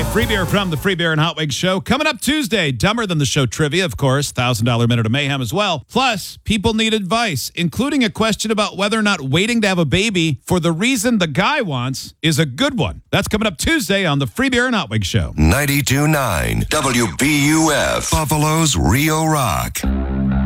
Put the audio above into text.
Free beer from the Free Beer and Hot Wings Show. Coming up Tuesday, Dumber Than the Show trivia, of course, $1,000 Minute of Mayhem as well. Plus, people need advice, including a question about whether or not waiting to have a baby for the reason the guy wants is a good one. That's coming up Tuesday on the Free Beer and Hot Wings Show. 92.9 WBUF, Buffalo's Rio Rock.